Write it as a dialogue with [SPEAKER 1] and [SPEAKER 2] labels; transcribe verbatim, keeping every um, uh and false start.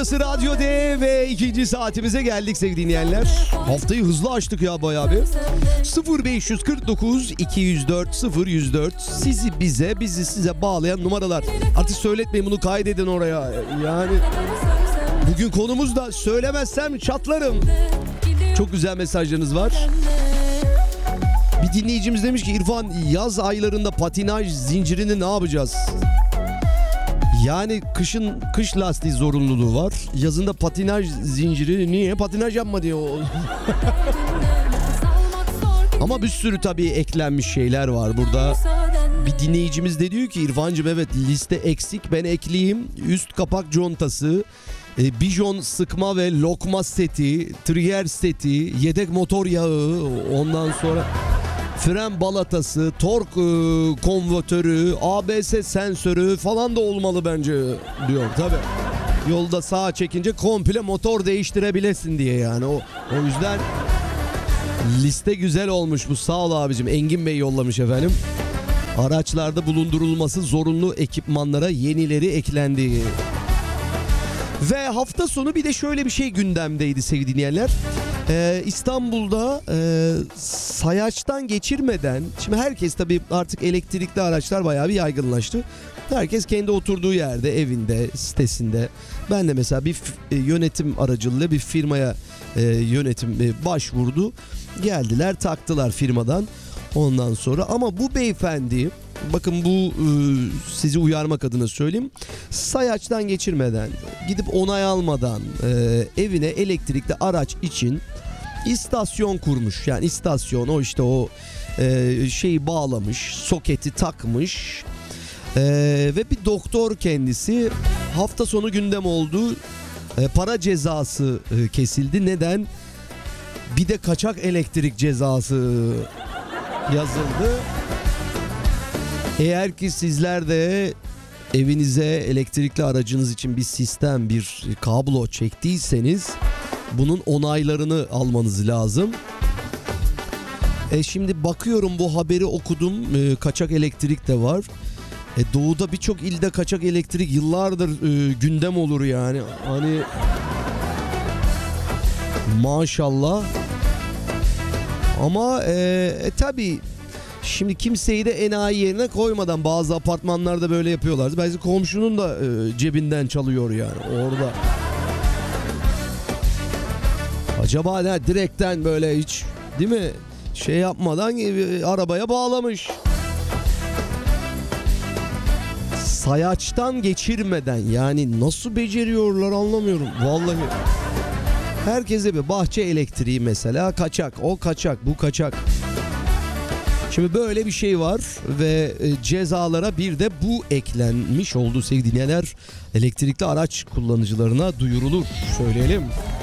[SPEAKER 1] Burası Radyo D ve ikinci saatimize geldik sevgili dinleyenler. Haftayı hızlı açtık ya bayağı bir. sıfır beş kırk dokuz iki yüz dört sıfır yüz dört sizi bize, bizi size bağlayan numaralar. Artık söyletmeyin, bunu kaydedin oraya. Yani bugün konumuz da söylemezsem çatlarım. Çok güzel mesajlarınız var. Bir dinleyicimiz demiş ki İrfan, yaz aylarında patinaj zincirini ne yapacağız? Yani kışın kış lastiği zorunluluğu var. Yazında patinaj zinciri, niye patinaj yapma diyor. Ama bir sürü tabii eklenmiş şeyler var burada. Bir dinleyicimiz de diyor ki İrfancığım, evet liste eksik, ben ekleyeyim. Üst kapak contası, e, bijon sıkma ve lokma seti, triyer seti, yedek motor yağı, ondan sonra fren balatası, tork e, konvertörü, A B S sensörü falan da olmalı bence diyor tabii. Yolda sağa çekince komple motor değiştirebilesin diye yani. O, o yüzden liste güzel olmuş bu. Sağ ol abicim. Engin Bey yollamış efendim. Araçlarda bulundurulması zorunlu ekipmanlara yenileri eklendi. Ve hafta sonu bir de şöyle bir şey gündemdeydi sevgili dinleyenler. Ee, İstanbul'da e, sayaçtan geçirmeden, şimdi herkes tabii artık elektrikli araçlar bayağı bir yaygınlaştı. Herkes kendi oturduğu yerde, evinde, sitesinde. Ben de mesela bir f- yönetim aracılığıyla bir firmaya e, yönetim e, başvurdu. Geldiler, taktılar firmadan. Ondan sonra ama bu beyefendi, bakın bu e, sizi uyarmak adına söyleyeyim. Sayaçtan geçirmeden, gidip onay almadan e, evine elektrikli araç için istasyon kurmuş. Yani istasyon, o işte o e, şeyi bağlamış, soketi takmış. E, ve bir doktor kendisi, hafta sonu gündem oldu. E, para cezası e, kesildi. Neden? Bir de kaçak elektrik cezası yazıldı. Eğer ki sizler de evinize elektrikli aracınız için bir sistem, bir kablo çektiyseniz bunun onaylarını almanız lazım. E şimdi bakıyorum, bu haberi okudum. E, kaçak elektrik de var. E doğuda birçok ilde kaçak elektrik yıllardır e, gündem olur yani. Hani maşallah. Ama e, e, tabii şimdi kimseyi de enayi yerine koymadan bazı apartmanlarda böyle yapıyorlardı. Belki komşunun da e, cebinden çalıyor yani orada. Acaba ne, direkten böyle hiç değil mi şey yapmadan e, arabaya bağlamış. Sayaçtan geçirmeden, yani nasıl beceriyorlar anlamıyorum vallahi. Herkese bir bahçe elektriği mesela kaçak, o kaçak, bu kaçak. Şimdi böyle bir şey var ve cezalara bir de bu eklenmiş oldu sevgili dinleyenler. Elektrikli araç kullanıcılarına duyurulur, söyleyelim.